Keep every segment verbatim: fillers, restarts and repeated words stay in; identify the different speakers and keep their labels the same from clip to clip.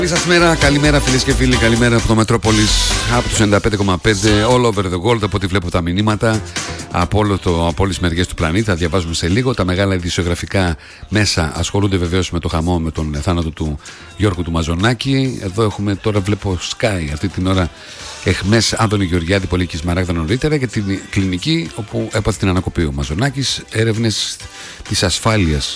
Speaker 1: Καλή σας μέρα, καλημέρα φίλες και φίλοι, καλημέρα από το Μετρόπολης, από τους ενενήντα πέντε κόμμα πέντε, all over the world, από ό,τι βλέπω τα μηνύματα, από, όλο το, από όλες τις μεριές του πλανήτη, θα διαβάζουμε σε λίγο. Τα μεγάλα ειδησιογραφικά μέσα ασχολούνται βεβαίως με το χαμό, με τον θάνατο του Γιώργου του Μαζονάκη. Εδώ έχουμε, τώρα βλέπω Sky αυτή την ώρα, εχμές Άδωνη Γεωργιάδη, Πολυκή Σμαράγδα νωρίτερα, για την κλινική όπου έπαθε την ανακοπή ο Μαζονάκης, έρευνες της ασφάλειας.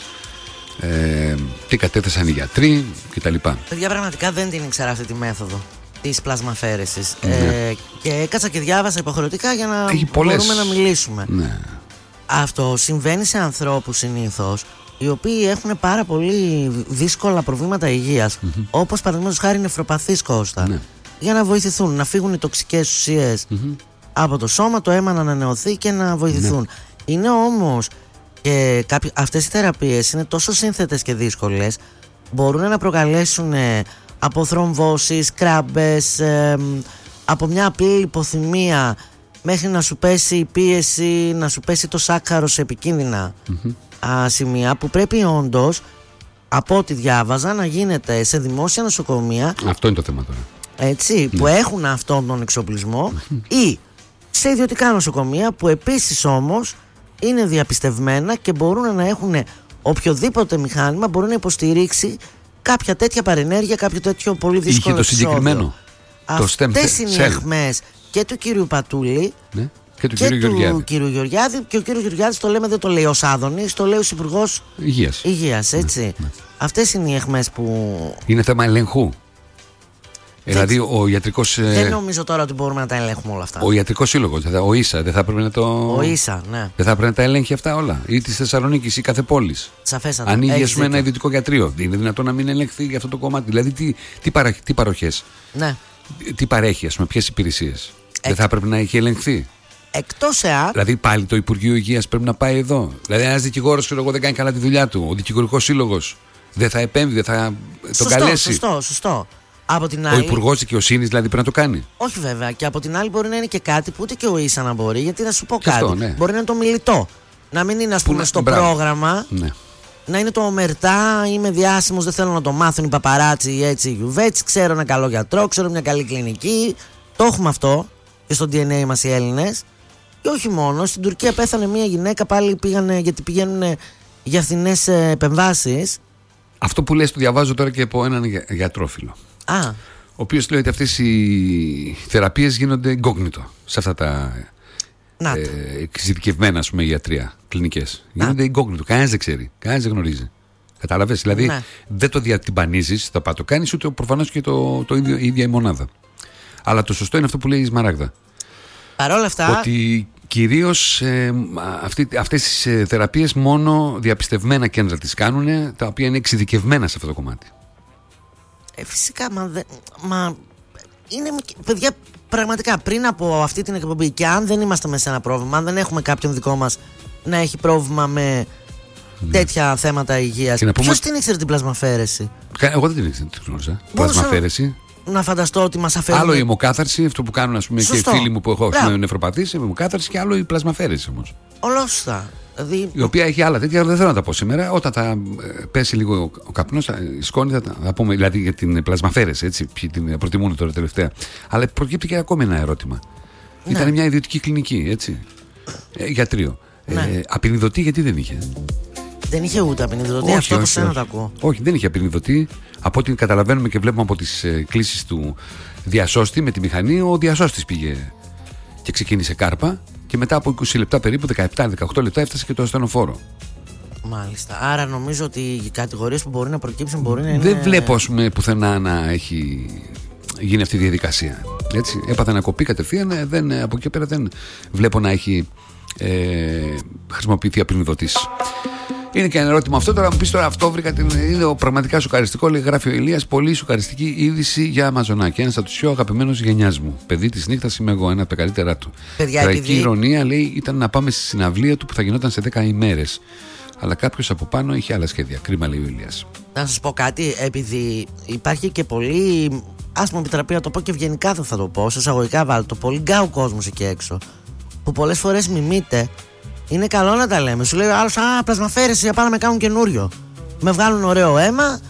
Speaker 1: Ε, τι κατέθεσαν οι γιατροί κτλ.
Speaker 2: Παιδιά, πραγματικά δεν την ήξερα αυτή τη μέθοδο της πλασμαφαίρεσης.
Speaker 1: Ναι.
Speaker 2: Ε, και έκατσα και διάβασα υποχρεωτικά για να
Speaker 1: Έχει πολλές...
Speaker 2: μπορούμε να μιλήσουμε.
Speaker 1: Ναι.
Speaker 2: Αυτό συμβαίνει σε ανθρώπους συνήθως οι οποίοι έχουν πάρα πολύ δύσκολα προβλήματα υγείας. Mm-hmm. Όπως παραδείγματος χάρη νεφροπαθείς, Κώστα. Ναι. Για να βοηθηθούν, να φύγουν οι τοξικές ουσίες mm-hmm. από το σώμα, το αίμα να ανανεωθεί και να βοηθηθούν. Ναι. Είναι όμως. Και κάποιοι, αυτές οι θεραπείες είναι τόσο σύνθετες και δύσκολες, μπορούν να προκαλέσουν ε, από θρομβώσεις, κράμπες, ε, από μια απλή λιποθυμία μέχρι να σου πέσει η πίεση, να σου πέσει το σάκχαρο σε επικίνδυνα mm-hmm. α, σημεία, που πρέπει όντως, από ό,τι διάβαζα, να γίνεται σε δημόσια νοσοκομεία.
Speaker 1: Αυτό είναι το θέμα τώρα.
Speaker 2: Έτσι, ναι. Που έχουν αυτόν τον εξοπλισμό mm-hmm. ή σε ιδιωτικά νοσοκομεία που επίσης όμως είναι διαπιστευμένα και μπορούν να έχουν οποιοδήποτε μηχάνημα μπορεί να υποστηρίξει κάποια τέτοια παρενέργεια, κάποιο τέτοιο πολύ δύσκολο
Speaker 1: επεισόδιο. Είχε το συγκεκριμένο.
Speaker 2: Αυτές είναι οι αιχμές και του κύριου Πατούλη, ναι,
Speaker 1: και του,
Speaker 2: και
Speaker 1: κύριου,
Speaker 2: του
Speaker 1: Γεωργιάδη.
Speaker 2: κύριου Γεωργιάδη. Και ο κύριος Γεωργιάδης το λέμε, δεν το λέει ως Άδωνης, το λέει ως Υπουργός
Speaker 1: Υγείας.
Speaker 2: Υγείας, έτσι. Ναι, ναι. Αυτές είναι οι αιχμές που...
Speaker 1: Είναι θέμα ελεγχού. Δηλαδή ο ιατρικός.
Speaker 2: Δεν νομίζω τώρα ότι μπορούμε να τα ελέγχουμε όλα αυτά.
Speaker 1: Ο ιατρικός σύλλογος, ο ίσα, δεν θα πρέπει να το.
Speaker 2: Ο ίσα, ναι.
Speaker 1: Δεν θα πρέπει να τα ελέγχει αυτά όλα. Ή τη Θεσσαλονίκη ή κάθε πόλη.
Speaker 2: Σαφέστατα.
Speaker 1: Ανοίγει ας πούμε ένα ιδιωτικό γιατρείο. Είναι δυνατόν να μην ελεγχθεί για αυτό το κομμάτι. Δηλαδή τι, τι, παρα, τι παροχές. Ναι. Τι παρέχει, ας πούμε, ποιες υπηρεσίες. Εκ... Δεν θα πρέπει να έχει ελεγχθεί.
Speaker 2: Εκτός εάν.
Speaker 1: Δηλαδή πάλι το Υπουργείο Υγείας πρέπει να πάει εδώ. Δηλαδή ένας δικηγόρος δεν κάνει καλά τη δουλειά του. Ο δικηγορικός σύλλογος δεν θα επέμβει, δεν θα
Speaker 2: σωστό,
Speaker 1: τον καλέσει.
Speaker 2: Σωστό, σωστό. Από την άλλη,
Speaker 1: ο Υπουργός Δικαιοσύνης δηλαδή πρέπει να το κάνει.
Speaker 2: Όχι βέβαια. Και από την άλλη μπορεί να είναι και κάτι που ούτε και ο ίσα να μπορεί. Γιατί να σου πω
Speaker 1: και
Speaker 2: κάτι.
Speaker 1: Αυτό, ναι.
Speaker 2: Μπορεί να είναι το μιλητό. Να μην είναι, ας πούμε,
Speaker 1: να...
Speaker 2: στο
Speaker 1: Μπράβο.
Speaker 2: πρόγραμμα.
Speaker 1: Ναι.
Speaker 2: Να είναι το ομερτά, είμαι διάσημος, δεν θέλω να το μάθουν οι παπαράτσι ή έτσι οι γιουβέτσι. Ξέρω ένα καλό γιατρό, ξέρω μια καλή κλινική. Το έχουμε αυτό και στο ντι εν έι μας οι Έλληνες. Και όχι μόνο. Στην Τουρκία πέθανε μια γυναίκα, πάλι πήγανε γιατί πηγαίνουν για φθηνές επεμβάσεις.
Speaker 1: Αυτό που λες το διαβάζω τώρα και από έναν γιατρόφιλο.
Speaker 2: Α.
Speaker 1: Ο οποίος λέει ότι αυτές οι θεραπείες γίνονται incognito σε αυτά τα ε, εξειδικευμένα, ας πούμε, ιατρία, κλινικές. Γίνονται incognito. Κανένας δεν ξέρει, κανένας δεν γνωρίζει. Κατάλαβες, δηλαδή να. Δεν το διατυμπανίζεις, θα το κάνεις, ούτε προφανώς και το, το ίδιο, η ίδια η μονάδα. Αλλά το σωστό είναι αυτό που λέει η Σμαράγδα.
Speaker 2: Παρ' όλα αυτά.
Speaker 1: Ότι κυρίως ε, αυτή, αυτές τις ε, θεραπείες μόνο διαπιστευμένα κέντρα τις κάνουν, τα οποία είναι εξειδικευμένα σε αυτό το κομμάτι.
Speaker 2: Ε, φυσικά, μα, δε, μα είναι, παιδιά, πραγματικά πριν από αυτή την εκπομπή, και αν δεν είμαστε μέσα σε ένα πρόβλημα, αν δεν έχουμε κάποιον δικό μας να έχει πρόβλημα με ναι. τέτοια θέματα υγείας, πούμε... ποιος την ήξερε την πλασμαφαίρεση?
Speaker 1: Εγώ δεν την ήξερα, την γνώριζα. Πλασμαφαίρεση.
Speaker 2: Να φανταστώ ότι μας αφαιρούν.
Speaker 1: Άλλο η αιμοκάθαρση, αυτό που κάνουν, ας πούμε, και οι φίλοι μου που έχω νεφροπαθείς, η αιμοκάθαρση, και άλλο η πλασμαφαίρεση όμως.
Speaker 2: Ολόστα. Δηλαδή...
Speaker 1: Η οποία έχει άλλα τέτοια, δεν θέλω να τα πω σήμερα. Όταν θα πέσει λίγο ο καπνός, η σκόνη, θα, θα πούμε δηλαδή για την πλασμαφαίρεση, έτσι, ποιοι την προτιμούν τώρα τελευταία. Αλλά προκύπτει και ακόμη ένα ερώτημα. Ναι. Ήταν μια ιδιωτική κλινική, έτσι. Ε, γιατρίο. Ναι. Ε, απεινιδωτή γιατί δεν είχε?
Speaker 2: Δεν είχε ούτε απεινιδωτή, αυτό από σένα το ακούω.
Speaker 1: Όχι, δεν είχε απεινιδωτή. Από ό,τι καταλαβαίνουμε και βλέπουμε από τις ε, κλήσεις του διασώστη με τη μηχανή, ο διασώστης πήγε και ξεκίνησε κάρπα. Και μετά από είκοσι λεπτά περίπου, δεκαεπτά με δεκαοκτώ λεπτά, έφτασε και το ασθενοφόρο.
Speaker 2: Μάλιστα. Άρα νομίζω ότι οι κατηγορίες που μπορεί να προκύψουν μπορεί να είναι.
Speaker 1: Δεν βλέπω, ας πούμε, πουθενά να έχει γίνει αυτή η διαδικασία. Έτσι. Έπαθε να κοπεί κατευθείαν. Δεν, από εκεί πέρα δεν βλέπω να έχει ε, χρησιμοποιηθεί απεινιδωτής. Είναι και ένα ερώτημα αυτό. Τώρα μου πει τώρα αυτό βρήκα την. Είναι πραγματικά σοκαριστικό. Λέει, γράφει ο Ηλίας, πολύ σοκαριστική είδηση για Μαζονάκη. Ένας από τους πιο αγαπημένους γενιάς μου. Παιδί της νύχτας είμαι εγώ, ένα από τα καλύτερά του. Τραγική επειδή... ηρωνία, λέει, ήταν να πάμε στη συναυλία του που θα γινόταν σε δέκα ημέρες. Αλλά κάποιος από πάνω είχε άλλα σχέδια. Κρίμα, λέει ο Ηλίας.
Speaker 2: Να σας πω κάτι, επειδή υπάρχει και πολύ. Ας μου επιτραπεί να το πω και ευγενικά δεν θα το πω. Σε εισαγωγικά βάλω το πολύ γκάου κόσμος εκεί έξω. Που πολλές φορές μιμείται. Είναι καλό να τα λέμε. Σου λέει ο άλλος, α, πλασμαφέρεση, για πάμε να κάνουν καινούριο. Με βγάλουν ωραίο αίμα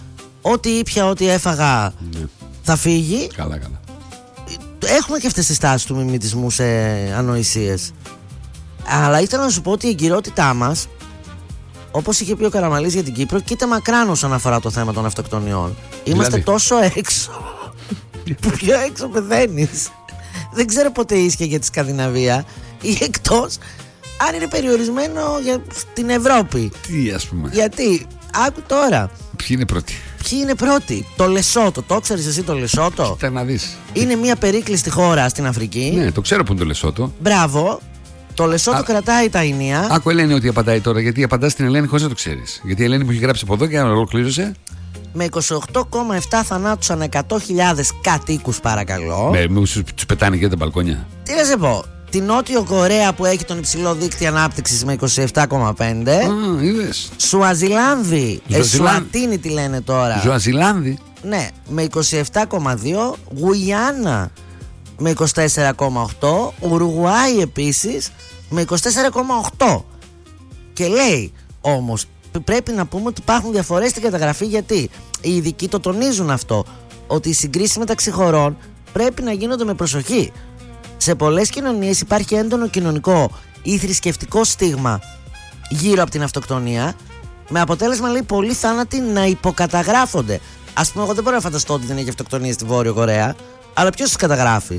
Speaker 2: ό,τι ήπια, ό,τι έφαγα ναι. θα φύγει.
Speaker 1: Καλά, καλά.
Speaker 2: Έχουμε και αυτές τις τάσεις του μιμητισμού σε ανοησίες. Αλλά ήθελα να σου πω ότι η εγκυρότητά μας, όπως είχε πει ο Καραμαλής για την Κύπρο, κοίτα μακράν όσον αφορά το θέμα των αυτοκτονιών. Είμαστε δηλαδή τόσο έξω που πιο έξω πεθαίνεις. Δεν ξέρω ποτέ ίσχυε για τη Σκανδιναβία ή εκτός αν είναι περιορισμένο για την Ευρώπη.
Speaker 1: Τι ας πούμε.
Speaker 2: Γιατί, άκου τώρα.
Speaker 1: Ποιοι είναι πρώτοι.
Speaker 2: Ποιοι είναι πρώτοι. Το Λεσότο. Το ξέρεις εσύ το Λεσότο?
Speaker 1: Κοίτα να δεις.
Speaker 2: Είναι μια περίκλειστη χώρα στην Αφρική.
Speaker 1: Ναι, το ξέρω που είναι το Λεσότο.
Speaker 2: Μπράβο. Το Λεσότο Α... κρατάει τα ηνία.
Speaker 1: Άκου Ελένη ότι απαντάει τώρα, γιατί απαντά στην Ελένη χωρίς να το ξέρεις. Γιατί η Ελένη μου έχει γράψει από εδώ και ολοκλήρωσε.
Speaker 2: Με είκοσι οκτώ κόμμα επτά θανάτους ανά εκατό χιλιάδες κατοίκους, παρακαλώ.
Speaker 1: Με τους πετάνε και τα μπαλκόνια.
Speaker 2: Τι να σε πω. Την Νότιο Κορέα που έχει τον υψηλό δείκτη ανάπτυξης με είκοσι επτά κόμμα πέντε.
Speaker 1: Α, είδες.
Speaker 2: Σουαζιλάνδη. Εσουατίνη τη λένε τώρα.
Speaker 1: Σουαζιλάνδη.
Speaker 2: Ναι, με είκοσι επτά κόμμα δύο. Γουιάννα με είκοσι τέσσερα κόμμα οκτώ. Ουρουγουάη επίσης με είκοσι τέσσερα κόμμα οκτώ. Και λέει όμως, πρέπει να πούμε ότι υπάρχουν διαφορές στην καταγραφή, γιατί οι ειδικοί το τονίζουν αυτό, ότι οι συγκρίσεις μεταξύ χωρών πρέπει να γίνονται με προσοχή. Σε πολλές κοινωνίες υπάρχει έντονο κοινωνικό ή θρησκευτικό στίγμα γύρω από την αυτοκτονία, με αποτέλεσμα, λέει, πολλοί θάνατοι να υποκαταγράφονται. Ας πούμε, εγώ δεν μπορώ να φανταστώ ότι δεν έχει αυτοκτονία στη Βόρειο Κορέα, αλλά ποιος τους καταγράφει?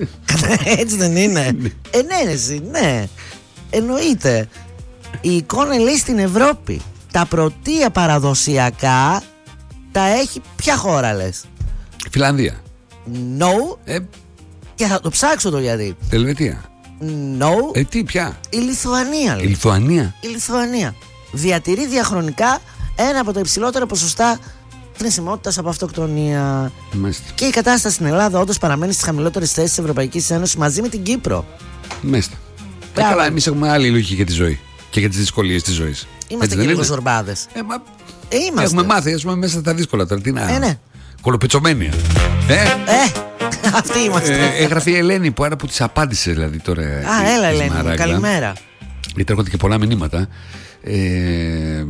Speaker 2: Έτσι δεν είναι? Ε, ναι, εσύ, ναι. Εννοείται. Η εικόνα, λέει, στην Ευρώπη τα πρωτεία παραδοσιακά τα έχει ποια χώρα, λες?
Speaker 1: Φιλανδία.
Speaker 2: No.
Speaker 1: Ε,
Speaker 2: Και θα το ψάξω το γιατί.
Speaker 1: Ελβετία.
Speaker 2: No.
Speaker 1: Ε, τι πια?
Speaker 2: Η Λιθουανία, λέει.
Speaker 1: Η Λιθουανία.
Speaker 2: Η Λιθουανία διατηρεί διαχρονικά ένα από τα υψηλότερα ποσοστά θνησιμότητας από αυτοκτονία.
Speaker 1: Μάλιστα.
Speaker 2: Και η κατάσταση στην Ελλάδα όντως παραμένει στις χαμηλότερες θέσεις της Ευρωπαϊκής Ένωσης μαζί με την Κύπρο.
Speaker 1: Μάλιστα. Ε, καλά, εμείς έχουμε άλλη λογική για τη ζωή και για τις δυσκολίες της ζωής.
Speaker 2: Είμαστε και λίγο ζορμπάδες.
Speaker 1: Ε, μα...
Speaker 2: ε, είμαστε.
Speaker 1: Έχουμε μάθει, ας πούμε, μέσα στα δύσκολα τώρα. Τι να...
Speaker 2: Ε, ναι.
Speaker 1: Κολοπετσωμένοι. Ε,
Speaker 2: ε, αυτοί είμαστε.
Speaker 1: Ε, έγραφε η Ελένη που άρα που της απάντησε, δηλαδή τώρα.
Speaker 2: Α, έλα Ελένη, Μαράγκλα. Καλημέρα.
Speaker 1: Γιατί έρχονται και πολλά μηνύματα. Ε,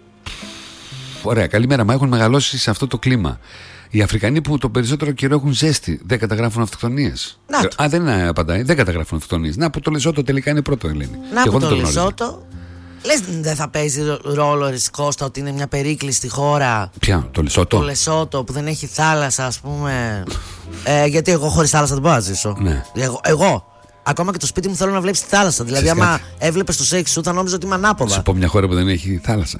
Speaker 1: ωραία, καλημέρα. Μα έχουν μεγαλώσει σε αυτό το κλίμα. Οι Αφρικανοί που το περισσότερο καιρό έχουν ζέστη δεν καταγράφουν αυτοκτονίες. Α, δεν απαντάει, δεν καταγράφουν αυτοκτονίες. Να, που το Λεσότο τελικά είναι πρώτο, Ελένη.
Speaker 2: Να, που το, το Λεσότο. Λες, δεν θα παίζει ρόλο, ρε Κώστα, ότι είναι μια περίκλειστη χώρα?
Speaker 1: Ποια, το Λεσότο?
Speaker 2: Το Λεσότο που δεν έχει θάλασσα, ας πούμε. ε, γιατί εγώ χωρίς θάλασσα δεν μπορώ να ζήσω.
Speaker 1: Ναι.
Speaker 2: Εγώ, εγώ. Ακόμα και το σπίτι μου θέλω να βλέπεις τη θάλασσα. Δηλαδή,
Speaker 1: Ξέρεις
Speaker 2: άμα
Speaker 1: κάτι?
Speaker 2: έβλεπες το σεξ σου, θα νόμιζα ότι είμαι ανάποδα.
Speaker 1: Θα σου πω μια χώρα που δεν έχει θάλασσα.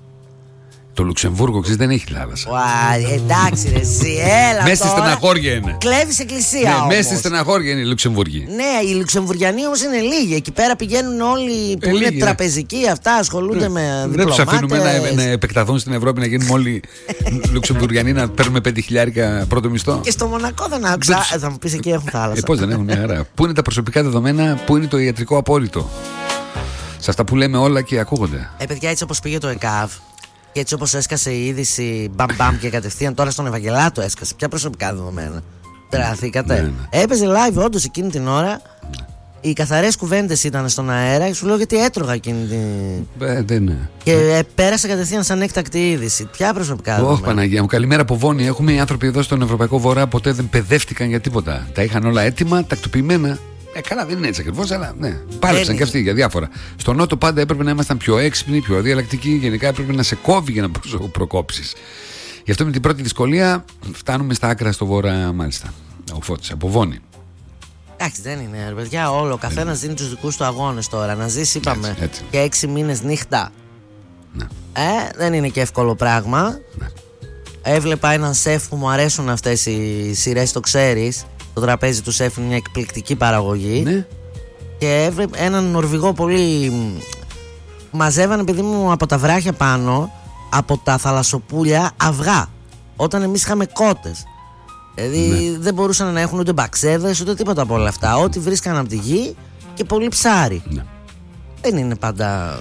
Speaker 1: Το Λουξεμβούργο, ξέρεις, δεν έχει θάλασσα.
Speaker 2: Ουα, εντάξει, ρε, εσύ, έλα.
Speaker 1: Μέσα στη στεναχώρια είναι.
Speaker 2: Κλέβεις εκκλησία.
Speaker 1: Ναι, μέσα στη στεναχώρια είναι οι Λουξεμβούργοι.
Speaker 2: Ναι, οι Λουξεμβουργιανοί όμως είναι λίγοι. Εκεί πέρα πηγαίνουν όλοι που ε, είναι λίγοι, τραπεζικοί, αυτά ασχολούνται ναι. με διπλωμάτες.
Speaker 1: Δεν τους αφήνουμε να, να επεκταθούν στην Ευρώπη, να γίνουμε όλοι Λουξεμβουργιανοί, να παίρνουμε πέντε χιλιάρικα πρώτο μισθό.
Speaker 2: Και στο Μονακό δεν άκουσα. Ε, θα μου πεις εκεί έχουν θάλασσα.
Speaker 1: Ε, πώς δεν έχουν, μια χαρά. Πού είναι τα προσωπικά δεδομένα, πού είναι το ιατρικό απόρριτο? Σε αυτά που λέμε όλα και ακούγονται.
Speaker 2: Ε, παιδιά, έτσι όπως πήγε το ΕΚΑΒ. Και έτσι όπως έσκασε η είδηση μπαμ μπαμ και κατευθείαν τώρα στον Ευαγγελάτο έσκασε. Ποια προσωπικά δεδομένα? Τρελαθήκατε. Ναι, ναι. Έπαιζε live όντως εκείνη την ώρα. Ναι. Οι καθαρές κουβέντες ήταν στον αέρα. Σου λέω γιατί έτρωγα εκείνη την.
Speaker 1: Ε, δεν είναι.
Speaker 2: Και ε, πέρασε κατευθείαν σαν έκτακτη είδηση. Ποια προσωπικά δεδομένα?
Speaker 1: Όχι, Παναγία μου, καλημέρα από Βόνη. Έχουμε οι άνθρωποι εδώ στον Ευρωπαϊκό Βορρά ποτέ δεν παιδεύτηκαν για τίποτα. Τα είχαν όλα έτοιμα, τακτοποιημένα. Ε, καλά, δεν είναι έτσι ακριβώς, αλλά ναι. Πάλεψαν και αυτοί για διάφορα. Στον Νότο πάντα έπρεπε να ήμασταν πιο έξυπνοι, πιο διαλλακτικοί. Γενικά έπρεπε να σε κόβει για να προκόψεις. Γι' αυτό με την πρώτη δυσκολία φτάνουμε στα άκρα στο Βορρά, μάλιστα. Ο Φώτης, από Βόνη.
Speaker 2: Εντάξει, δεν είναι, ρε παιδιά, όλο. Ο καθένας δίνει τους δικούς του αγώνες τώρα. Να ζήσει, είπαμε, έτσι, έτσι. Και έξι μήνες νύχτα. Ναι. Ε, δεν είναι και εύκολο πράγμα. Ναι. Έβλεπα έναν σεφ που μου αρέσουν αυτές οι σειρές, το ξέρεις. Το τραπέζι του σεφ είναι μια εκπληκτική παραγωγή.
Speaker 1: Ναι.
Speaker 2: Και έβλεπε έναν Νορβηγό πολύ. Μαζεύανε, παιδί μου, από τα βράχια πάνω, από τα θαλασσοπούλια, αυγά. Όταν εμείς είχαμε κότες. Δηλαδή ναι. δεν μπορούσαν να έχουν ούτε μπαξέδες ούτε τίποτα από όλα αυτά. Ό,τι βρίσκαν από τη γη και πολύ ψάρι. Ναι. Δεν είναι πάντα.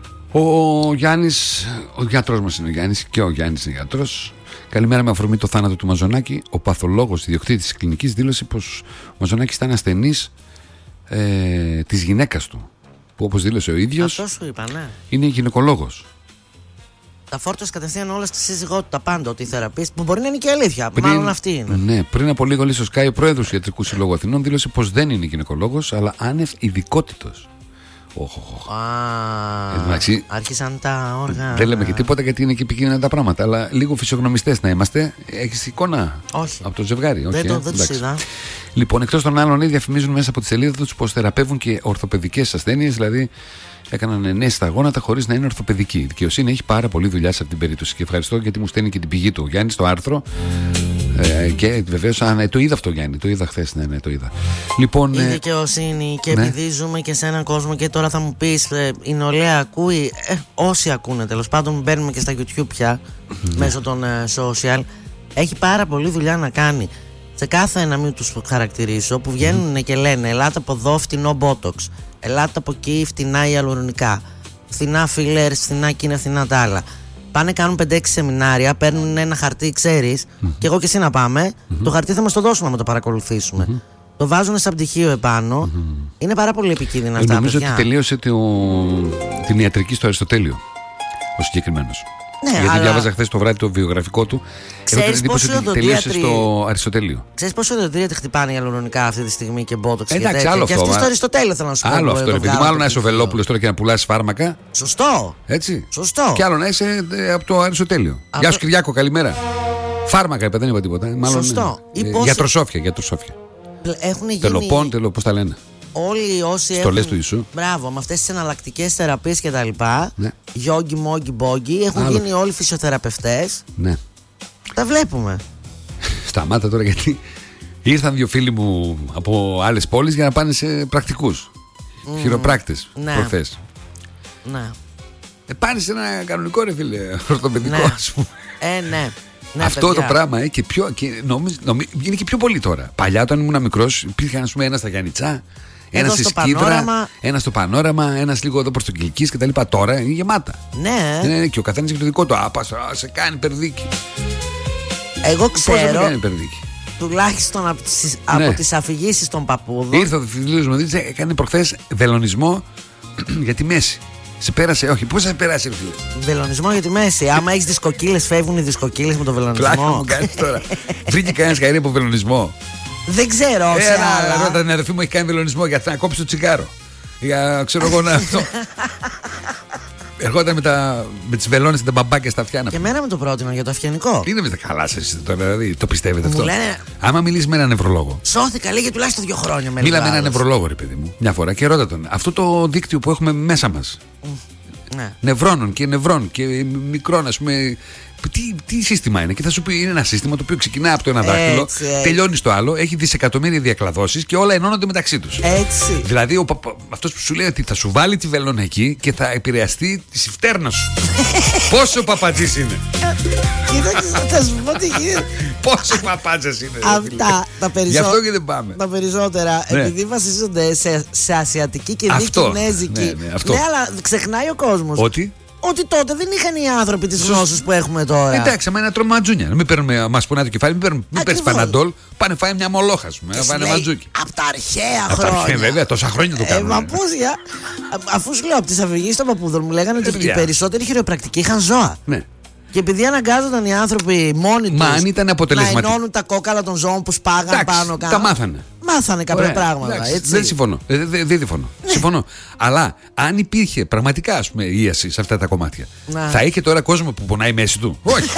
Speaker 1: Ο Γιάννης, ο γιατρός μας είναι ο Γιάννης, και ο Γιάννης είναι γιατρός. Καλημέρα, με αφορμή το θάνατο του Μαζονάκη. Ο παθολόγος ιδιοκτήτης της κλινικής δήλωσε πως ο Μαζονάκης ήταν ασθενής ε, της γυναίκας του. Που όπως δήλωσε ο ίδιος.
Speaker 2: Αυτό σου είπα, ναι.
Speaker 1: Είναι γυναικολόγος.
Speaker 2: Τα φόρτωσε κατευθείαν όλα στη σύζυγότητα πάντα. Ότι η θεραπεία που μπορεί να είναι και αλήθεια.
Speaker 1: Πριν,
Speaker 2: μάλλον αυτή είναι.
Speaker 1: Ναι, πριν από λίγο, στο Sky, ο πρόεδρος του Ιατρικού Συλλόγου Αθηνών δήλωσε πως δεν είναι γυναικολόγος, αλλά άνευ ειδικότητος. Oh, oh, oh.
Speaker 2: Α,
Speaker 1: Εντάξει,
Speaker 2: άρχισαν τα όργανα.
Speaker 1: δεν λέμε και τίποτα γιατί είναι και επικίνδυνα τα πράγματα. Αλλά λίγο φυσιογνωμιστές να είμαστε. Έχεις εικόνα
Speaker 2: όχι.
Speaker 1: από το ζευγάρι?
Speaker 2: Δεν,
Speaker 1: όχι,
Speaker 2: το,
Speaker 1: ε?
Speaker 2: δεν τους είδα.
Speaker 1: Λοιπόν, εκτός των άλλων, διαφημίζουν μέσα από τη σελίδα τους πως θεραπεύουν και ορθοπαιδικές ασθένειες. Δηλαδή, έκαναν ενέσεις στα γόνατα χωρίς να είναι ορθοπαιδικοί. Η δικαιοσύνη έχει πάρα πολλή δουλειά σε αυτή την περίπτωση. Και ευχαριστώ γιατί μου στέλνει και την πηγή του Γιάννη στο άρθρο. Ε, και βεβαίως, α, ναι, το είδα αυτό, Γιάννη. Το είδα χθες, ναι, ναι, το είδα. Λοιπόν,
Speaker 2: η
Speaker 1: ε,
Speaker 2: δικαιοσύνη και
Speaker 1: ναι.
Speaker 2: επειδή ζούμε και σε έναν κόσμο και τώρα θα μου πεις ε, η νεολαία ακούει, ε, όσοι ακούνε τέλος πάντων, μπαίνουμε και στα YouTube πια ναι. μέσω των ε, social, έχει πάρα πολλή δουλειά να κάνει. Σε κάθε ένα, μην τους χαρακτηρίσω, που βγαίνουν mm. και λένε ελάτε από εδώ φτηνό botox, ελάτε από εκεί φτηνά ιαλουρονικά, φθηνά fillers, φθηνά εκείνα, φθηνά τα άλλα. Πάνε, κάνουν πέντε έξι σεμινάρια, παίρνουν ένα χαρτί, ξέρεις, mm-hmm. και εγώ και εσύ να πάμε. Mm-hmm. Το χαρτί θα μας το δώσουμε να το παρακολουθήσουμε. Mm-hmm. Το βάζουν σαν πτυχίο επάνω. Mm-hmm. Είναι πάρα πολύ επικίνδυνα αυτά.
Speaker 1: Νομίζω
Speaker 2: παιδιά.
Speaker 1: ότι τελείωσε το, την ιατρική στο Αριστοτέλειο ο συγκεκριμένος.
Speaker 2: Ναι,
Speaker 1: γιατί
Speaker 2: αλλά...
Speaker 1: διάβαζα χθες το βράδυ το βιογραφικό του.
Speaker 2: Ξέρεις πόσο
Speaker 1: ότι τελείωσε στο Αριστοτέλειο.
Speaker 2: Ξέρεις πόσο οδοντίατροι χτυπάνε ιαλουρονικά αυτή τη στιγμή και botox?
Speaker 1: Εντάξει, άλλο αυτό.
Speaker 2: Και αυτή στο Αριστοτέλειο θέλω να σου πω.
Speaker 1: Άλλο αυτό. Επειδή μάλλον να είσαι ο Βελόπουλος τώρα και να πουλάς φάρμακα.
Speaker 2: Σωστό.
Speaker 1: Έτσι.
Speaker 2: Σωστό.
Speaker 1: Και άλλο να είσαι ε, από το Αριστοτέλειο. Από... Γεια σου Κυριάκο, καλημέρα. Φάρμακα, είπα, δεν είπα τίποτα. Μάλλον,
Speaker 2: σωστό.
Speaker 1: Ε, ε, γιατροσόφια, γιατροσόφια.
Speaker 2: Έχουν γίνει.
Speaker 1: Τελοπών, τελο, πώς τα λένε.
Speaker 2: Όλοι όσοι
Speaker 1: στολές
Speaker 2: έχουν,
Speaker 1: του Ιησού.
Speaker 2: Μπράβο, με αυτές τις εναλλακτικές θεραπείες και τα λοιπά,
Speaker 1: ναι.
Speaker 2: γιόγκι, μόγκι, μπόγκι, έχουν Άλλο. γίνει όλοι φυσιοθεραπευτές.
Speaker 1: Ναι.
Speaker 2: Τα βλέπουμε.
Speaker 1: Σταμάτα τώρα γιατί ήρθαν δύο φίλοι μου από άλλες πόλεις για να πάνε σε πρακτικούς. Mm. Χειροπράκτες,
Speaker 2: ναι.
Speaker 1: προχθές.
Speaker 2: Ναι.
Speaker 1: Ε, πάνε σε ένα κανονικό ρε φίλε, ορθοπαιδικό
Speaker 2: ναι.
Speaker 1: ας πούμε.
Speaker 2: Ε, ναι. Ναι,
Speaker 1: αυτό
Speaker 2: παιδιά.
Speaker 1: το πράγμα ε, και πιο, και νομίζω, νομίζω, είναι και πιο πολύ τώρα. Παλιά όταν ήμουν μικρός υπήρχαν ας πούμε ένα στα Γιάννητσά, ένα στη Σκύδρα, ένα στο Πανόραμα, ένα λίγο εδώ προς το Κιλκής κτλ. Τώρα είναι γεμάτα.
Speaker 2: Ναι.
Speaker 1: ναι, ναι και ο καθένας έχει το δικό του. Α, πας, α, σε κάνει περδίκι.
Speaker 2: Εγώ ξέρω.
Speaker 1: Πώς δεν κάνει περδίκι.
Speaker 2: Τουλάχιστον από τις, ναι. από τις αφηγήσεις των παππούδων.
Speaker 1: Ήρθε ο φίλος μου, δείτε, έκανε προχθές βελονισμό για τη μέση. Σε πέρασε, όχι, πώς θα σε περάσει, φίλε.
Speaker 2: Βελονισμό για τη μέση. Άμα έχεις δισκοκύλες, φεύγουν οι δισκοκύλες με το βελονισμό.
Speaker 1: Πλάκα μου κάνεις τώρα. Βρήκε κανένα χαίρι από βελονισμό?
Speaker 2: Δεν ξέρω, όχι.
Speaker 1: Ένα ρώτα την αδερφή μου, έχει κάνει βελονισμό για να κόψει το τσιγάρο. Για ξέρω εγώ να αυτό. Ερχόταν με, τα, με τις βελόνες και τα μπαμπάκια στα αυτιά.
Speaker 2: Και εμένα με το πρότειναν για το αυγενικό.
Speaker 1: Είναι με τα καλά σας τώρα, δηλαδή. Το πιστεύετε
Speaker 2: μου
Speaker 1: αυτό?
Speaker 2: Λένε...
Speaker 1: Άμα μιλήσει με έναν νευρολόγο.
Speaker 2: Σώθηκα, λέγε τουλάχιστον δύο χρόνια με.
Speaker 1: Μίλα με έναν νευρολόγο, ρε παιδί μου, μια φορά και ρώτα τον. Αυτό το δίκτυο που έχουμε μέσα μας. Mm.
Speaker 2: Ναι.
Speaker 1: Νευρώνων και νευρών και μικρών, ας πούμε. Τι, τι σύστημα είναι? Και θα σου πει: είναι ένα σύστημα το οποίο ξεκινά από το ένα δάχτυλο, έτσι, έτσι. τελειώνει στο άλλο, έχει δισεκατομμύρια διακλαδώσεις και όλα ενώνονται μεταξύ τους.
Speaker 2: Έτσι.
Speaker 1: Δηλαδή, αυτός που σου λέει ότι θα σου βάλει τη βελόνα εκεί και θα επηρεαστεί τη συφτέρνα σου. Πόσο παπατζής είναι!
Speaker 2: Κοίταξε, θα σου πω τι γίνεται.
Speaker 1: Πόσο παπάτζας είναι!
Speaker 2: Αυτά τα περισσότερα.
Speaker 1: Γι' αυτό και δεν πάμε.
Speaker 2: Τα περισσότερα, ναι. επειδή βασίζονται σε, σε ασιατική και δι κινέζικη.
Speaker 1: Ναι, ναι, αυτό.
Speaker 2: Ναι, αλλά ξεχνάει ο κόσμος.
Speaker 1: Ότι.
Speaker 2: Ότι τότε δεν είχαν οι άνθρωποι τις γνώσεις που έχουμε τώρα.
Speaker 1: Εντάξει, άμα είναι να τρώμε ματζούνια. Μην παίρνουμε, μας πουνά το κεφάλι, μην παίρνει παναντόλ. Πάνε φάει μια μολόχα, α πούμε. Πάνε ματζούκι.
Speaker 2: Από τα αρχαία χρόνια. Από τα αρχαία,
Speaker 1: βέβαια, τόσα χρόνια το κάνουμε.
Speaker 2: Ε, μα πώς για. Αφού σου λέω από τις αφηγήσεις των παππούδων μου λέγανε ότι οι περισσότεροι χειροπρακτικοί είχαν ζώα.
Speaker 1: Ναι.
Speaker 2: Και επειδή αναγκάζονταν οι άνθρωποι μόνοι τους να ενώνουν τα κόκαλα των ζώων που σπάγαν πάνω κάτω.
Speaker 1: Τα μάθανε.
Speaker 2: Μάθανε κάποια Ωραία, πράγματα. Εντάξει, έτσι.
Speaker 1: Δεν συμφωνώ. Δεν δε, δε συμφωνώ. Ναι. συμφωνώ. Αλλά αν υπήρχε πραγματικά ας πούμε, ίαση σε αυτά τα κομμάτια, να. θα είχε τώρα κόσμο που πονάει μέση του? Όχι.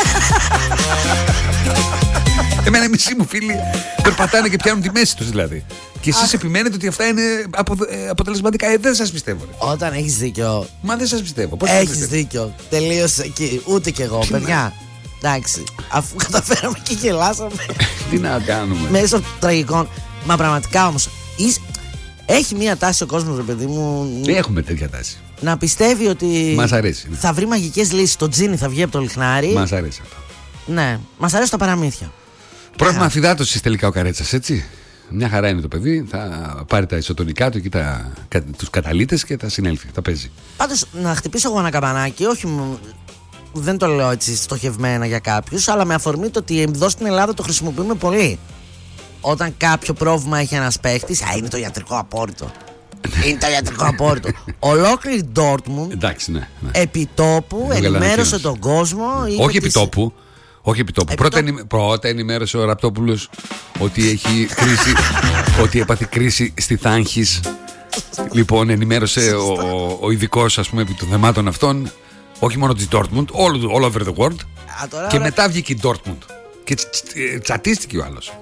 Speaker 1: Εμένα οι μισοί μου φίλοι περπατάνε και πιάνουν τη μέση τους δηλαδή. Και εσείς επιμένετε ότι αυτά είναι απο, ε, αποτελεσματικά. Ε, δεν σας πιστεύω. Ρε.
Speaker 2: Όταν έχεις δίκιο.
Speaker 1: Μα δεν σας πιστεύω.
Speaker 2: Έχεις δίκιο. Τελείωσε εκεί. Ούτε κι εγώ, παιδιά. Εντάξει. Αφού καταφέραμε και γελάσαμε.
Speaker 1: Τι να κάνουμε.
Speaker 2: Μέσω τραγικών. Μα πραγματικά όμως. Έχει μία τάση ο κόσμος, ρε παιδί μου.
Speaker 1: Έχουμε τέτοια τάση.
Speaker 2: Να πιστεύει ότι.
Speaker 1: Μας αρέσει. Ναι.
Speaker 2: Θα βρει μαγικές λύσεις. Το τζίνι θα βγει από το λιχνάρι.
Speaker 1: Μας αρέσει αυτό.
Speaker 2: Ναι. Μας αρέσει τα παραμύθια.
Speaker 1: Πρόβλημα αφυδάτωσης τελικά ο Καρέτσας, έτσι. Μια χαρά είναι το παιδί. Θα πάρει τα ισοτονικά του και τα, τους καταλύτες και θα συνέλθει. Θα παίζει.
Speaker 2: Πάντως, να χτυπήσω εγώ ένα καμπανάκι, όχι. Δεν το λέω έτσι στοχευμένα για κάποιους, αλλά με αφορμή το ότι εδώ στην Ελλάδα το χρησιμοποιούμε πολύ. Όταν κάποιο πρόβλημα έχει ένας παίχτης, α, είναι το ιατρικό απόρριτο. Είναι το ιατρικό απόρριτο. Ολόκληρη Ντόρτμουντ
Speaker 1: εντάξει, ναι, ναι.
Speaker 2: επιτόπου ενημέρωσε τον κόσμο.
Speaker 1: Όχι επιτόπου. Όχι επιτόπου. Πρώτα, ενημέ... Πρώτα ενημέρωσε ο Ραπτόπουλος ότι έχει κρίση, ότι έπαθε κρίση στη Θάνχης. Λοιπόν, ενημέρωσε ο, ο, ο ειδικός, ας πούμε, επί των θεμάτων αυτών, όχι μόνο της Dortmund, all, all over the world.
Speaker 2: Α, τώρα,
Speaker 1: και
Speaker 2: ωραία.
Speaker 1: μετά βγήκε η Dortmund. Και τσα, τσατίστηκε ο άλλος.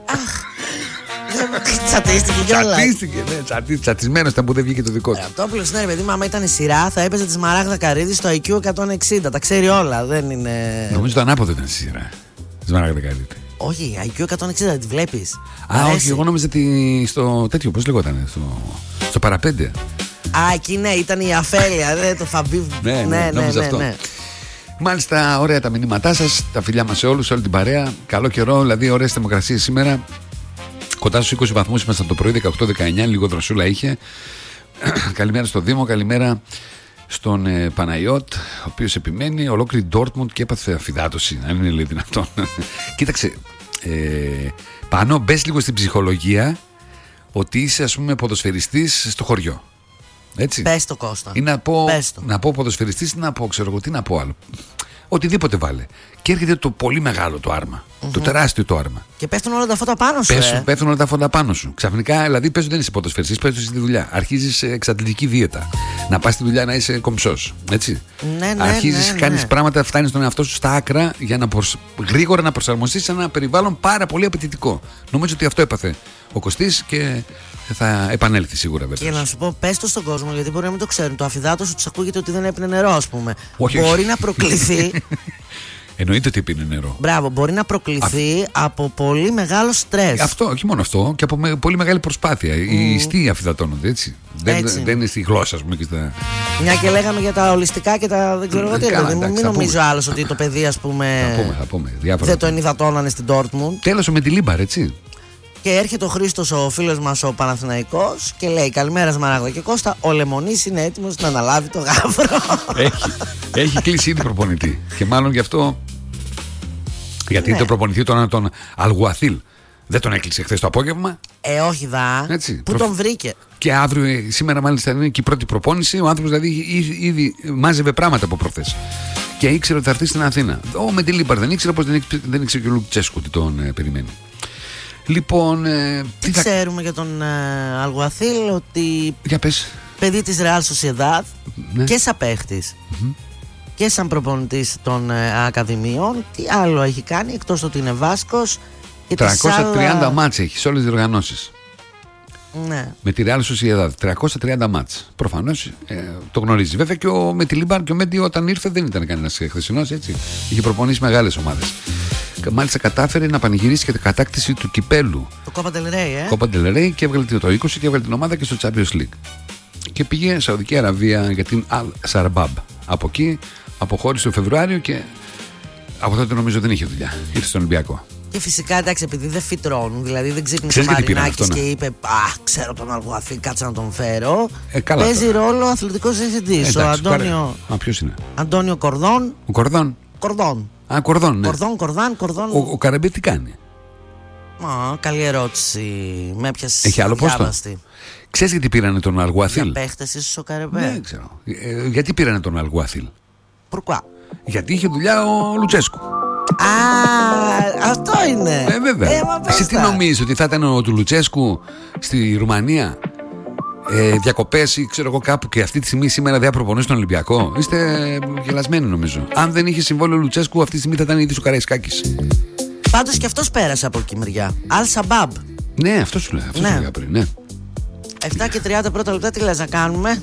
Speaker 2: Τσατίστηκε κιόλας.
Speaker 1: Τσατίστηκε, ναι, τσατι, τσατισμένος ήταν που δεν βγήκε το δικό του.
Speaker 2: Ραπτόπουλος, ναι, ρε παιδί μου, άμα ήταν η σειρά, θα έπαιζε τη Σμαράγδα Καρύδη στο άι κιου εκατόν εξήντα. Τα ξέρει όλα, δεν είναι.
Speaker 1: Νομίζω το ανάποδο ήταν στη σειρά. Τη Σμαράγδα Καρύδη.
Speaker 2: Όχι, άι κιου εκατόν εξήντα, τη βλέπεις.
Speaker 1: Α, όχι, εγώ νόμιζα ότι στο τέτοιο, πώς λεγόταν, στο, στο παραπέντε.
Speaker 2: Α, εκεί ναι, ήταν η αφέλεια, δε, το Φαμπίβ.
Speaker 1: Ναι, ναι, ναι, ναι, ναι, ναι. Μάλιστα, ωραία τα μηνύματά σας, τα φιλιά μας σε όλους, σε όλη την παρέα. Καλό καιρό, δηλαδή ωραίες θερμοκρασίες σήμερα. Κοντά στους είκοσι βαθμούς ήμασταν το πρωί, δεκαοκτώ δεκαεννιά, λίγο δροσούλα είχε. Καλημέρα στο Δήμο, καλημέρα στον ε, Παναγιώτ, ο οποίος επιμένει, ολόκληρη Ντόρτμουντ και έπαθε αφυδάτωση, αν είναι λέει δυνατόν. Κοίταξε, ε, πάνω μπες λίγο στην ψυχολογία ότι είσαι, ας πούμε, ποδοσφαιριστής στο χωριό. Έτσι.
Speaker 2: Πες το, Κώστα.
Speaker 1: Ή να πω,
Speaker 2: Πες το.
Speaker 1: να πω ποδοσφαιριστής, να πω, ξέρω εγώ, τι να πω άλλο. Οτιδήποτε βάλε. Και έρχεται το πολύ μεγάλο το άρμα. Mm-hmm. Το τεράστιο το άρμα.
Speaker 2: Και πέφτουν όλα τα φώτα πάνω σου.
Speaker 1: Πέσουν,
Speaker 2: ε.
Speaker 1: Πέφτουν όλα τα φώτα πάνω σου. Ξαφνικά, δηλαδή, πες ότι δεν είσαι ποδοσφαιριστής, πες ότι είσαι στη δουλειά. Αρχίζεις εξαντλητική δίαιτα. Να πας στη δουλειά να είσαι κομψός. Έτσι.
Speaker 2: Ναι, ναι,
Speaker 1: Αρχίζεις,
Speaker 2: ναι,
Speaker 1: κάνεις
Speaker 2: ναι.
Speaker 1: πράγματα, φτάνεις τον εαυτό σου στα άκρα για να προσ... γρήγορα να προσαρμοστείς σε ένα περιβάλλον πάρα πολύ απαιτητικό. Νομίζω ότι αυτό έπαθε ο Κωστής και θα επανέλθει σίγουρα βέβαια.
Speaker 2: Και να σου πω, πες το στον κόσμο, γιατί μπορεί να μην το ξέρουν. Το αφυδάτο σου τους ακούγεται ότι δεν έπινε νερό, ας πούμε.
Speaker 1: Όχι,
Speaker 2: μπορεί
Speaker 1: όχι.
Speaker 2: να προκληθεί.
Speaker 1: Εννοείται ότι πίνει νερό.
Speaker 2: Μπράβο, μπορεί να προκληθεί Α... από πολύ μεγάλο στρες.
Speaker 1: Αυτό, όχι μόνο αυτό, και από με, πολύ μεγάλη προσπάθεια. Mm. Οι ιστοί αφυδατώνονται, έτσι.
Speaker 2: έτσι.
Speaker 1: Δεν, δεν είναι στη γλώσσα, ας πούμε. Και στα...
Speaker 2: Μια και λέγαμε για τα ολιστικά και τα δεν ξέρω εγώ τι.
Speaker 1: Καλά,
Speaker 2: Δηλαδή,
Speaker 1: εντάξει,
Speaker 2: μην
Speaker 1: θα
Speaker 2: νομίζω
Speaker 1: πούμε.
Speaker 2: άλλος ότι το παιδί, ας πούμε.
Speaker 1: Θα πούμε, θα πούμε. Διάφορα.
Speaker 2: Δεν το ενυδατώνανε στην Dortmund.
Speaker 1: Τέλος με τη Λίμπαρ, έτσι.
Speaker 2: Και έρχεται ο Χρήστος, ο φίλος μας ο Παναθηναϊκός, και λέει: καλημέρα, Σμαράγδα και Κώστα. Ο Λεμονής είναι έτοιμος να αναλάβει το γάβρο.
Speaker 1: έχει, έχει κλείσει ήδη προπονητή. Και μάλλον γι' αυτό. Γιατί
Speaker 2: ναι.
Speaker 1: το προπονητή τον, τον Αλγουαθίλ δεν τον έκλεισε χθες το απόγευμα.
Speaker 2: Ε, όχι δα.
Speaker 1: Έτσι,
Speaker 2: Πού
Speaker 1: προφ...
Speaker 2: τον βρήκε.
Speaker 1: Και αύριο, σήμερα μάλιστα είναι και η πρώτη προπόνηση. Ο άνθρωπος δηλαδή ήδη, ήδη μάζευε πράγματα από προχθές. Και ήξερε ότι θα έρθει στην Αθήνα. Ο με τη Λίμπαρ δεν ήξερε, πως δεν, ήξερε, δεν ήξερε και ο Λουτσέσκου τι τον ε, περιμένει. Λοιπόν. Ε,
Speaker 2: τι
Speaker 1: τι θα...
Speaker 2: ξέρουμε για τον ε, Αλγουαθίλ, ότι.
Speaker 1: Για πες.
Speaker 2: Παιδί της Real Sociedad,
Speaker 1: ναι.
Speaker 2: και σαν παίχτης
Speaker 1: Mm-hmm.
Speaker 2: και σαν προπονητής των ε, ακαδημιών. Τι άλλο έχει κάνει εκτός ότι είναι Βάσκος?
Speaker 1: τριακόσια τριάντα
Speaker 2: άλλα...
Speaker 1: μάτς έχει σε όλες τις διοργανώσεις.
Speaker 2: Ναι.
Speaker 1: Με τη Real Sociedad τριακόσια τριάντα μάτς. Προφανώς ε, το γνωρίζει. Βέβαια και ο με τη Λίμπαρ και ο Μέντι όταν ήρθε δεν ήταν κανένας χθεσινός, έτσι. Είχε προπονήσει μεγάλες ομάδες. Μάλιστα κατάφερε να πανηγυρίσει και την κατάκτηση του κυπέλου.
Speaker 2: Το Copa del Rey, ε.
Speaker 1: Copa del Rey, και έβγαλε το είκοσι και έβγαλε την ομάδα και στο Champions League. Και πήγε Σαουδική Αραβία για την Al Sarbab. Από εκεί αποχώρησε το Φεβρουάριο και από τότε νομίζω δεν είχε δουλειά. Ήρθε στον Ολυμπιακό.
Speaker 2: Και φυσικά, εντάξει, επειδή δεν φυτρώνουν, δηλαδή δεν ξύπνησε ο
Speaker 1: Ξέρεις γιατί πήραν
Speaker 2: Μαρινάκης
Speaker 1: αυτό,
Speaker 2: και
Speaker 1: ναι.
Speaker 2: είπε: α, ξέρω τον Αλγουαθίλ, κάτσε να τον φέρω.
Speaker 1: Ε, καλά
Speaker 2: Παίζει
Speaker 1: τώρα.
Speaker 2: ρόλο ο αθλητικός διευθυντής, ο Αντώνιο,
Speaker 1: Α, ποιος είναι?
Speaker 2: Αντώνιο Κορδόν.
Speaker 1: Ο Κορδόν.
Speaker 2: Κορδόν.
Speaker 1: Α, Κορδόν, ναι.
Speaker 2: Κορδόν, Κορδάν, Κορδόν.
Speaker 1: Ο, ο Καραμπέ τι κάνει?
Speaker 2: Α, καλή ερώτηση. Με έπιασε.
Speaker 1: Έχει άλλο πόστο? Ξέρεις γιατί πήρανε τον Αλγουαθίλ?
Speaker 2: Για παίχτες ίσως ο Καραμπέ.
Speaker 1: Δεν ξέρω. Ε, γιατί πήρανε τον Αλγουαθίλ?
Speaker 2: Pourquoi?
Speaker 1: Γιατί είχε δουλειά ο Λουτσέσκου.
Speaker 2: Α, αυτό είναι.
Speaker 1: Ε, βέβαια.
Speaker 2: Ε, μα
Speaker 1: Εσύ τι
Speaker 2: πες τα.
Speaker 1: νομίζεις, ότι θα ήταν ο του Λουτσέσκου στη Ρουμανία ε, διακοπές ή ξέρω εγώ κάπου και αυτή τη στιγμή σήμερα δεν προπονεί στον Ολυμπιακό? Είστε γελασμένοι νομίζω. Αν δεν είχε συμβόλαιο ο Λουτσέσκου, αυτή τη στιγμή θα ήταν ήδη ο Καραϊσκάκης.
Speaker 2: Πάντως και αυτός πέρασε από εκεί μεριά. Αλ Σαμπάμπ.
Speaker 1: Ναι, αυτό σου λέω. Αυτό
Speaker 2: Ναι.
Speaker 1: σου λέγα πριν. Ναι.
Speaker 2: επτά και τριάντα πρώτα λεπτά, τι λες να κάνουμε?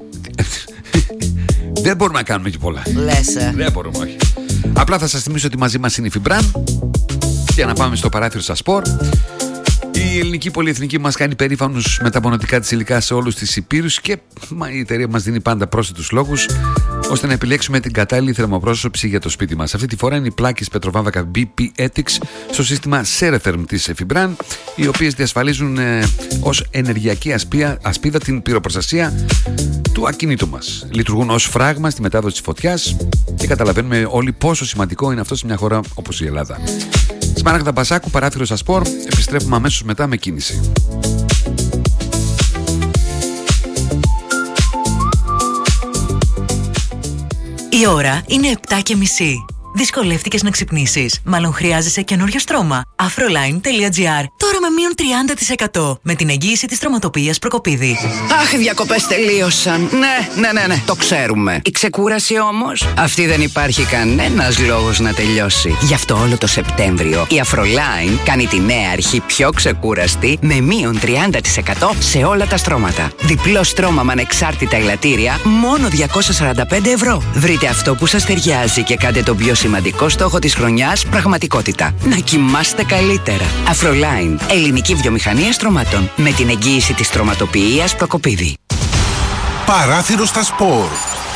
Speaker 1: Δεν μπορούμε να κάνουμε και πολλά.
Speaker 2: Λες, ε.
Speaker 1: Δεν μπορούμε, όχι. Απλά θα σας θυμίσω ότι μαζί μας είναι η Φιμπραν. Για να πάμε στο παράθυρο στα σπορ. Η ελληνική πολυεθνική μας κάνει περήφανους με τα μονοτικά της υλικά σε όλους τις υπήρους και η εταιρεία μας δίνει πάντα πρόσθετους λόγους ώστε να επιλέξουμε την κατάλληλη θερμοπρόσωψη για το σπίτι μας. Αυτή τη φορά είναι οι πλάκες Πετροβάμβακα μπι πι Ethics στο σύστημα Seretherm της Fibran, οι οποίες διασφαλίζουν ε, ως ενεργειακή ασπίδα, ασπίδα την πυροπροστασία του ακινήτου μας. Λειτουργούν ως φράγμα στη μετάδοση της φωτιάς και καταλαβαίνουμε όλοι πόσο σημαντικό είναι αυτό σε μια χώρα όπως η Ελλάδα. Σμάραγδα Μπασάκου, παράθυρο στα σπορ. Επιστρέφουμε αμέσως μετά με κίνηση.
Speaker 3: Η ώρα είναι επτά και μισή. Δυσκολεύτηκες να ξυπνήσεις? Μάλλον χρειάζεσαι καινούριο στρώμα. Afroline τελεία τζι άρ. Τώρα με μείον τριάντα τοις εκατό. Με την εγγύηση της στρωματοποιίας Προκοπίδη.
Speaker 4: Αχ, οι διακοπές τελείωσαν. Ναι, ναι, ναι, ναι, το ξέρουμε. Η ξεκούραση όμως, αυτή δεν υπάρχει κανένας λόγος να τελειώσει. Γι' αυτό όλο το Σεπτέμβριο η Afroline κάνει τη νέα αρχή πιο ξεκούραστη με μείον τριάντα τοις εκατό σε όλα τα στρώματα. Διπλό στρώμα με ανεξάρτητα ελαττήρια, μόνο διακόσια σαράντα πέντε ευρώ. Βρείτε αυτό που σας ταιριάζει και κάντε τον πιο σημαντικό στόχο της χρονιάς πραγματικότητα. Να κοιμάστε καλύτερα. Afroline, ελληνική βιομηχανία στρωμάτων. Με την εγγύηση της στρωματοποιίας Προκοπίδη.
Speaker 5: Παράθυρο στα σπορ.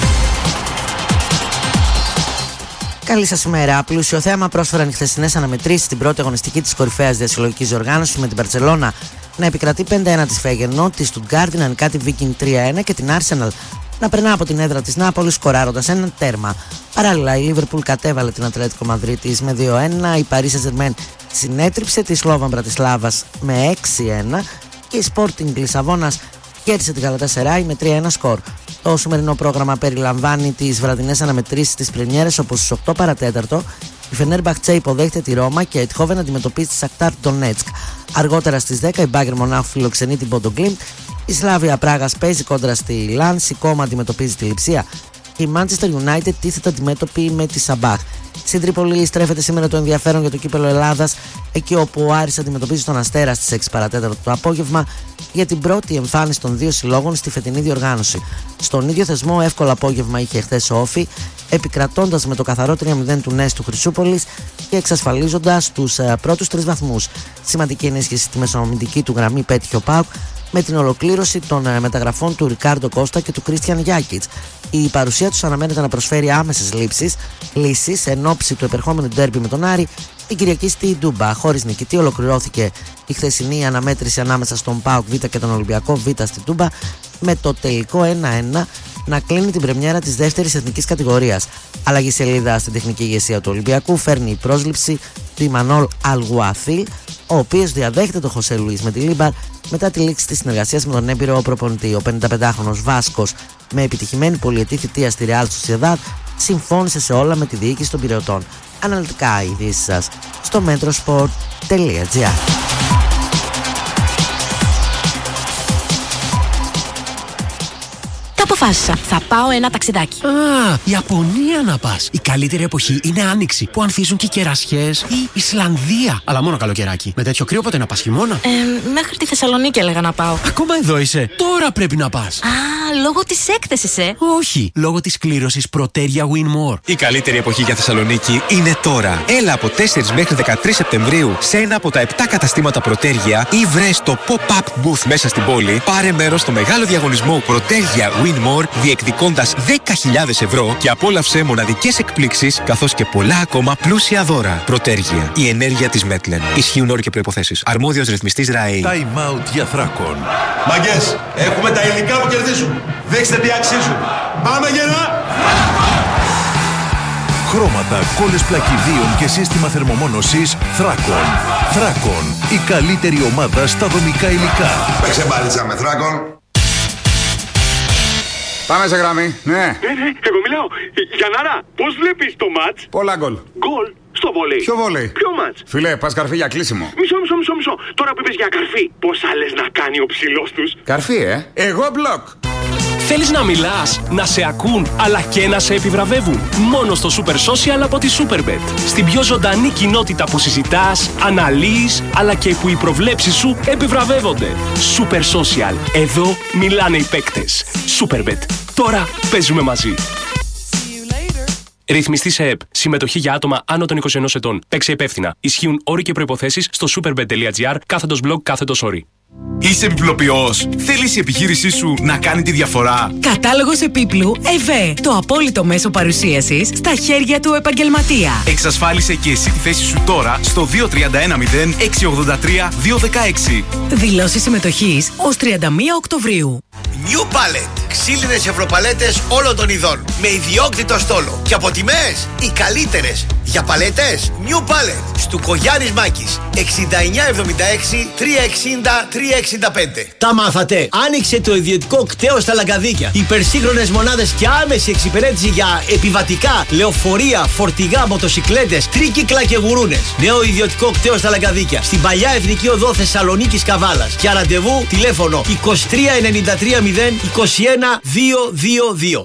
Speaker 2: Καλή σας ημέρα. Πλούσιο θέαμα πρόσφεραν οι χθεσινές αναμετρήσεις στην πρώτη αγωνιστική της κορυφαίας διασυλλογικής διοργάνωσης, με την Μπαρτσελώνα να επικρατεί πέντε ένα της Φέγενο, τη Στουτγκάρδη να νικά τη Viking τρία ένα και την Arsenal να περνά από την έδρα της Νάπολης σκοράροντας ένα τέρμα. Παράλληλα, η Liverpool κατέβαλε την Ατλέτικο Μαδρίτης με δύο ένα, η Paris Saint-Germain συνέτριψε τη Σλόβαν Μπρατισλάβας με έξι ένα και η Sporting Λισαβόνας κέρδισε την Γαλατασεράι με τρία ένα σκορ. Το σημερινό πρόγραμμα περιλαμβάνει τις βραδινές αναμετρήσεις της πρεμιέρες, όπως στις οκτώ παρά τέταρτο η Φενέρμπαχτσε υποδέχεται τη Ρώμα και η Αιτχόβεν αντιμετωπίζει τη Σακτάρ Ντονέτσκ. Αργότερα στις δέκα η Μπάγερ Μονάχου φιλοξενεί την Πόντο Γκλίμπ, η Σλάβια Πράγας παίζει κόντρα στη Λάνς, η Κόμα αντιμετωπίζει τη Λειψία και η Manchester United τίθεται αντιμέτωπη με τη Σαμπάχ. Στην Τρίπολη στρέφεται σήμερα το ενδιαφέρον για το κύπελο Ελλάδας, εκεί όπου ο Άρης αντιμετωπίζει τον Αστέρα στις έξι παρά τέταρτο το απόγευμα για την πρώτη εμφάνιση των δύο συλλόγων στη φετινή διοργάνωση. Στον ίδιο θεσμό, εύκολο απόγευμα είχε χθες ο Όφη, επικρατώντας με το καθαρό τρία μηδέν του Νες του Χρυσούπολης και εξασφαλίζοντας τους uh, πρώτους τρεις βαθμούς. Σημαντική ενίσχυση στη μεσοαμυντική του γραμμή πέτυχε ο ΠΑΟΚ με την ολοκλήρωση των uh, μεταγραφών του Ρικάρντο Κώστα και του Κρίστιαν Γιάκιτς. Η παρουσία τους αναμένεται να προσφέρει άμεσες λήψεις, λύσεις εν ώψη του επερχόμενου ντέρμπι με τον Άρη την Κυριακή στη Ντούμπα. Χωρίς νικητή ολοκληρώθηκε η χθεσινή αναμέτρηση ανάμεσα στον ΠΑΟΚ Β και τον Ολυμπιακό Β στη Ντούμπα, με το τελικό ένα ένα να κλείνει την πρεμιέρα της δεύτερης εθνικής κατηγορίας. Αλλαγή σελίδα στην τεχνική ηγεσία του Ολυμπιακού φέρνει η πρόσληψη του Ιμανόλ Αλγουαθίλ, ο οποίος διαδέχεται τον Χωσέ Λουίς με τη Λίμπαρ μετά τη λήξη της συνεργασίας με τον έμπειρο προπονητή. Ο πενηνταπεντάχρονος Βάσκος, με επιτυχημένη πολυετή θητεία στη Real Sociedad, συμφώνησε σε όλα με τη διοίκηση των Πειραιωτών. Αναλυτικά οι ειδήσεις σας στο metrosport τελεία gr.
Speaker 6: Τα αποφάσισα. Θα πάω ένα ταξιδάκι.
Speaker 7: Α, Ιαπωνία να πας. Η καλύτερη εποχή είναι άνοιξη, που ανθίζουν και οι κερασιές. Ή Ισλανδία. Αλλά μόνο καλοκαιράκι. Με τέτοιο κρύο πότε να πας, χειμώνα?
Speaker 6: Ε, μέχρι τη Θεσσαλονίκη έλεγα να πάω.
Speaker 7: Ακόμα εδώ είσαι. Τώρα πρέπει να πας.
Speaker 6: Α, λόγω της έκθεσης, ε.
Speaker 7: Όχι, λόγω της κλήρωσης Proteria Win More.
Speaker 8: Η καλύτερη εποχή για Θεσσαλονίκη είναι τώρα. Έλα από τέσσερις μέχρι δεκατρείς Σεπτεμβρίου σε ένα από τα επτά καταστήματα Proteria ή βρες το pop-up booth μέσα στην πόλη. Πάρε μέρος στο μεγάλο διαγωνισμό Proteria Win More, διεκδικώντας δέκα χιλιάδες ευρώ και απόλαυσε μοναδικές εκπλήξεις καθώς και πολλά ακόμα πλούσια δώρα. Proteria, η ενέργεια της Μέτλεν. Ισχύουν όροι και προϋποθέσεις. Αρμόδιος ρυθμιστής ΡΑΕ.
Speaker 5: Time out για Θράκον.
Speaker 9: Μαγκές, έχουμε τα υλικά που κερδίζουν. Δείξτε τι αξίζουν. Πάμε γερά!
Speaker 5: Χρώματα, κόλλες πλακιδίων και σύστημα θερμομόνωσης Θράκον. Θράκον, η καλύτερη ομάδα στα δομικά υλικά.
Speaker 9: Παίξε μπάλιτσα με Θράκον.
Speaker 10: Πάμε σε γραμμή, ναι.
Speaker 11: Ναι, ναι, εγώ μιλάω. Γιαννάρα, πώς βλέπεις το μάτς?
Speaker 10: Πολλά γκολ.
Speaker 11: Γκολ στο βόλεϊ.
Speaker 10: Ποιο βόλεϊ?
Speaker 11: Ποιο μάτς?
Speaker 10: Φιλέ, πας καρφί για κλείσιμο.
Speaker 11: Μισό, μισό, μισό, μισό. Τώρα που είπες για καρφί, πώς άλλες να κάνει ο ψηλός τους?
Speaker 10: Καρφί, ε. Εγώ μπλοκ.
Speaker 12: Θέλεις να μιλάς, να σε ακούν, αλλά και να σε επιβραβεύουν? Μόνο στο Super Social από τη Superbet. Στην πιο ζωντανή κοινότητα που συζητάς, αναλύεις, αλλά και που οι προβλέψεις σου επιβραβεύονται. Super Social. Εδώ μιλάνε οι παίκτες. Superbet. Τώρα παίζουμε μαζί. Ρυθμιστή σε ΕΠ. Συμμετοχή για άτομα άνω των είκοσι ενός ετών. Παίξε υπεύθυνα. Ισχύουν όροι και προϋποθέσεις στο superbet τελεία gr κάθετος blog κάθετος όροι.
Speaker 13: Είσαι επιπλοποιός. Θέλεις η επιχείρησή σου να κάνει τη διαφορά?
Speaker 3: Κατάλογος επίπλου ΕΒΕ. Το απόλυτο μέσο παρουσίασης στα χέρια του επαγγελματία.
Speaker 13: Εξασφάλισε και εσύ τη θέση σου τώρα στο δύο τρία ένα μηδέν έξι ογδόντα τρία δύο δεκαέξι.
Speaker 3: Δηλώσεις συμμετοχής ως τριάντα μία Οκτωβρίου.
Speaker 13: New Palette.
Speaker 14: ξύλινες ευρωπαλέτες όλων των ειδών. Με ιδιόκτητο στόλο. Και από τιμές οι καλύτερες. Για παλέτες New Pallet. Στουκογιάννης Μάκης. εξήντα εννιά εβδομήντα έξι τριακόσια εξήντα τριακόσια εξήντα πέντε.
Speaker 15: Τα μάθατε. Άνοιξε το ιδιωτικό κτέο στα Λαγκαδίκια. Υπερσύγχρονες μονάδες και άμεση εξυπηρέτηση για επιβατικά, λεωφορεία, φορτηγά, μοτοσικλέτες, τρίκυκλα και γουρούνες. Νέο ιδιωτικό κτέο στα Λαγκαδίκια. Στην παλιά Εθνική Οδό Θεσσαλονίκης Καβάλας. Για ραντεβού τηλέφωνο είκοσι τρία ενενήντα τρία μηδέν είκοσι ένα διακόσια είκοσι δύο.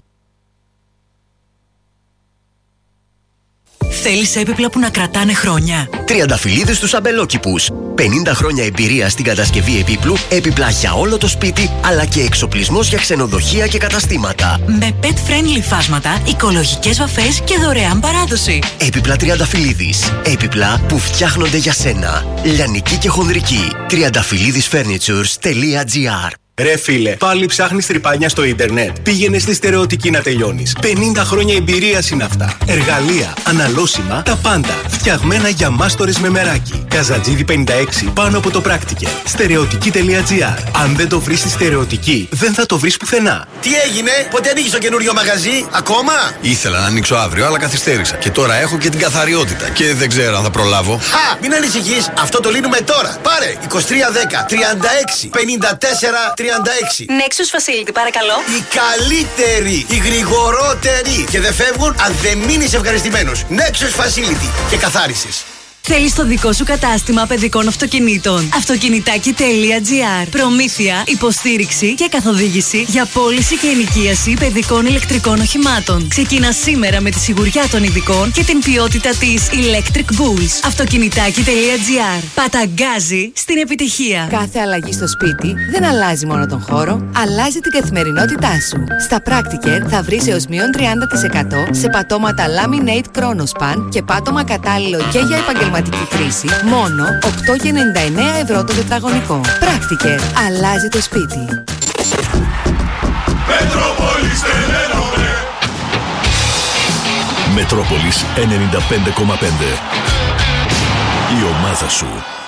Speaker 3: Θέλεις έπιπλα που να κρατάνε χρόνια?
Speaker 16: Τριανταφυλλίδες στους αμπελόκηπους. πενήντα χρόνια εμπειρία στην κατασκευή επίπλου, έπιπλα για όλο το σπίτι, αλλά και εξοπλισμός για ξενοδοχεία και καταστήματα.
Speaker 3: Με pet-friendly φάσματα, οικολογικές βαφές και δωρεάν παράδοση.
Speaker 16: Έπιπλα Τριανταφυλλίδης. Έπιπλα που φτιάχνονται για σένα. Λιανική και χονδρική. τριανταφυλλίδης φέρνιτσουρς τελεία τζι άρ.
Speaker 17: Ρε φίλε, πάλι ψάχνεις τρυπάνια στο ίντερνετ? Πήγαινε στη Στερεωτική να τελειώνεις. πενήντα χρόνια εμπειρίας είναι αυτά. Εργαλεία, αναλώσιμα, τα πάντα. Φτιαγμένα για μάστορες με μεράκι. Καζατζίδι πενήντα έξι πάνω από το πράκτικε. Στερεωτική τελεία τζι άρ. Αν δεν το βρεις στη Στερεωτική, δεν θα το βρεις πουθενά.
Speaker 14: Τι έγινε, πότε ανοίγεις το καινούριο μαγαζί, ακόμα?
Speaker 18: Ήθελα να ανοίξω αύριο, αλλά καθυστέρησα. Και τώρα έχω και την καθαριότητα. Και δεν ξέρω αν θα προλάβω.
Speaker 14: Χα! Μην ανησυχείς, αυτό το λύνουμε τώρα. Πάρε είκοσι τρία δέκα τριάντα έξι πενήντα τέσσερα τριάντα έξι.
Speaker 6: Nexus Facility, παρακαλώ.
Speaker 14: Οι καλύτεροι, οι γρηγορότεροι. Και δεν φεύγουν αν δεν μείνεις ευχαριστημένος. Nexus Facility και καθάρισες.
Speaker 3: Θέλεις το δικό σου κατάστημα παιδικών αυτοκινήτων? Αυτοκινητάκι τελεία τζι άρ. Προμήθεια, υποστήριξη και καθοδήγηση για πώληση και ενοικίαση παιδικών ηλεκτρικών οχημάτων. Ξεκινά σήμερα με τη σιγουριά των ειδικών και την ποιότητα της Electric Bulls. Αυτοκινητάκι τελεία τζι άρ. Παταγκάζει στην επιτυχία.
Speaker 19: Κάθε αλλαγή στο σπίτι δεν αλλάζει μόνο τον χώρο, αλλάζει την καθημερινότητά σου. Στα Practiker θα βρεις έως μείον τριάντα τοις εκατό σε πατώματα Laminate Chronospan και πάτωμα κατάλληλο και για επαγγελματική χρήση, μόνο οκτώ κόμμα ενενήντα εννέα ευρώ το τετραγωνικό. Practiker. Αλλάζει το σπίτι.
Speaker 5: Μετρόπολης Μετρόπολης ενενήντα πέντε κόμμα πέντε. Η ομάδα σου.